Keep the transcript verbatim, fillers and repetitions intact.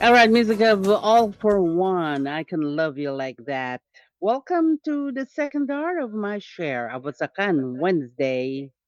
All right, music of All for One. I can love you like that. Welcome to the second hour of my share of Wasakan Wednesday.